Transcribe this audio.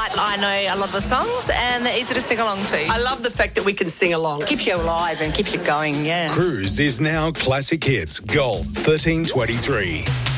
But I know a lot of the songs and they're easy to sing along to. I love the fact that we can sing along. Keeps you alive and keeps you going, yeah. Cruise is now Classic Hits Gold 1323.